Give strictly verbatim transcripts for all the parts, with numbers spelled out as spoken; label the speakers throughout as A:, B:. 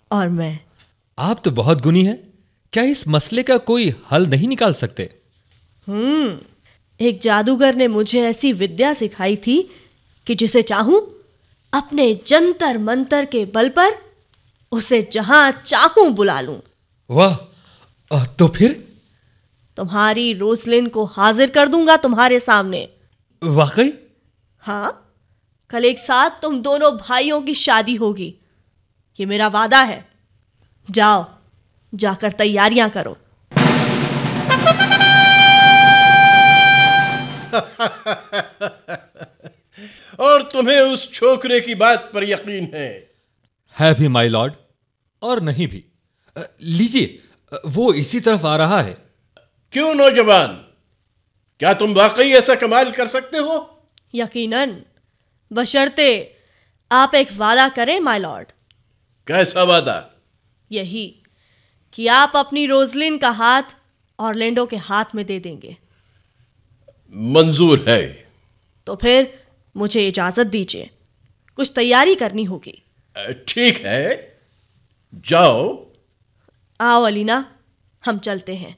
A: और मैं।
B: आप तो बहुत गुणी हैं। क्या इस मसले का कोई हल नहीं निकाल सकते?
A: हम्म एक जादूगर ने मुझे ऐसी विद्या सिखाई थी कि जिसे चाहूं अपने जंतर मंतर के बल पर उसे जहां चाहूं बुला लूं।
B: वाह! अ, तो फिर?
A: तुम्हारी रोसलिन को हाजिर कर दूंगा तुम्हारे सामने।
B: वाकई?
A: हाँ, कल एक साथ तुम दोनों भाइयों की शादी होगी, ये मेरा वादा है। जाओ, जाकर तैयारियां करो।
C: और तुम्हें उस छोकरे की बात पर यकीन है?
B: है भी माय लॉर्ड, और नहीं भी। अ, लीजिए, अ, वो इसी तरफ आ रहा है।
C: क्यों नौजवान, क्या तुम वाकई ऐसा कमाल कर सकते हो?
A: यकीनन, बशर्ते आप एक वादा करें माय लॉर्ड।
C: कैसा वादा?
A: यही कि आप अपनी रोजलिन का हाथ ऑरलैंडो के हाथ में दे देंगे।
C: मंजूर है।
A: तो फिर मुझे इजाजत दीजिए, कुछ तैयारी करनी होगी।
C: ठीक है, जाओ।
A: आओ अलीना, हम चलते हैं।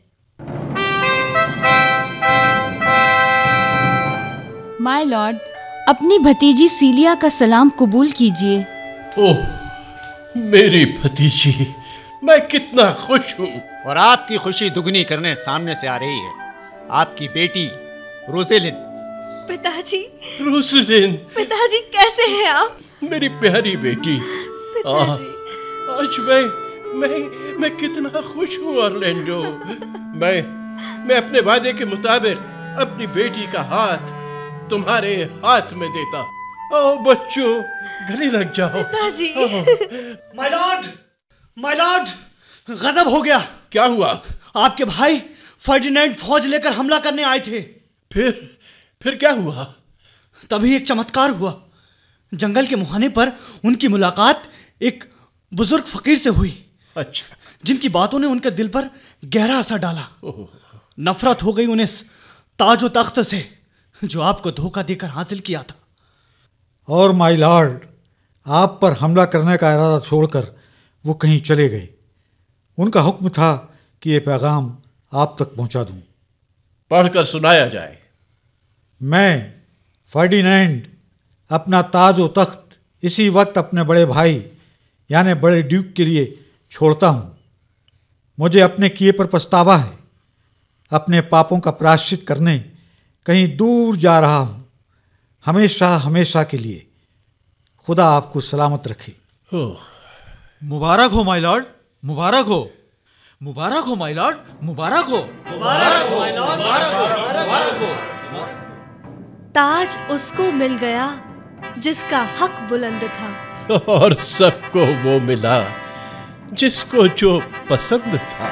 D: माय लॉर्ड, अपनी भतीजी सीलिया का सलाम कबूल कीजिए।
C: ओह, मेरी भतीजी, मैं कितना खुश हूं।
E: और आपकी खुशी दुगनी करने सामने से आ रही है आपकी बेटी रोसेलिन।
A: पिताजी,
C: रोसलिन,
A: पिताजी कैसे हैं आप?
C: मेरी प्यारी बेटी।
A: पिताजी,
C: आज मैं मैं मैं कितना खुश हूँ ऑरलैंडो। मैं मैं अपने वादे के मुताबिक अपनी बेटी का हाथ तुम्हारे हाथ में देता। ओ बच्चों, गले लग जाओ।
A: पिताजी।
E: माय लॉर्ड, माय लॉर्ड, गजब हो गया।
C: क्या हुआ?
E: आपके भाई फर्डिनेंड फौज लेकर हमला करने आए थे।
C: फिर फिर क्या हुआ?
E: तभी एक चमत्कार हुआ। जंगल के मुहाने पर उनकी मुलाकात एक बुजुर्ग फकीर से हुई।
C: अच्छा।
E: जिनकी बातों ने उनके दिल पर गहरा असर डाला। नफरत हो गई उन्हें ताज व तख्त से जो आपको धोखा देकर हासिल किया था।
F: और माय लॉर्ड, आप पर हमला करने का इरादा छोड़कर वो कहीं चले गए। उनका हुक्म था कि ये पैगाम आप तक पहुंचा दूं।
C: पढ़कर सुनाया जाए।
F: मैं फर्डिनेंड अपना ताज व तख्त इसी वक्त अपने बड़े भाई यानी बड़े ड्यूक के लिए छोड़ता हूँ। मुझे अपने किए पर पछतावा है। अपने पापों का प्रायश्चित करने कहीं दूर जा रहा हूँ, हमेशा हमेशा के लिए। खुदा आपको सलामत रखे।
G: मुबारक हो माय लॉर्ड, मुबारक हो, मुबारक हो माय लॉर्ड, मुबारक हो,
E: मुबारक हो माय लॉर्ड,
G: मुबारक हो।
A: ताज उसको मिल गया जिसका हक बुलंद था,
C: और सबको वो मिला जिसको जो पसंद था।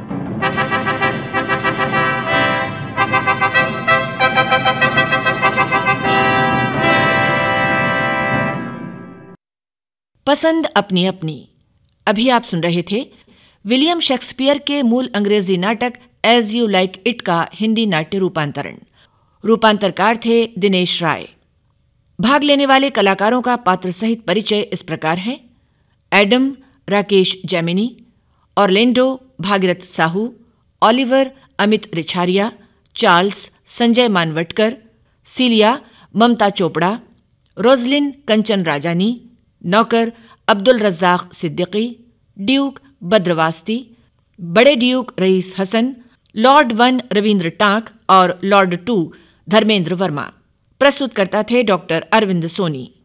H: पसंद अपनी अपनी। अभी आप सुन रहे थे विलियम शेक्सपियर के मूल अंग्रेजी नाटक एज यू लाइक इट का हिंदी नाट्य रूपांतरण। रूपांतरकार थे दिनेश राय। भाग लेने वाले कलाकारों का पात्र सहित परिचय इस प्रकार है। Adam Rakesh Jaimini, Orlando Bhagirath Sahu, Oliver Amit Richharia, Charles Sanjay Manwatkar, सीलिया ममता चोपड़ा, रोजलिन कंचन राजानी, नौकर अब्दुल रज्जाक सिद्दीकी, ड्यूक बद्रवास्ती, बड़े Duke rice Hasan, Lord one Ravindra tank और लॉर्ड टू धर्मेंद्र वर्मा। प्रस्तुत करता थे डॉक्टर अरविंद सोनी।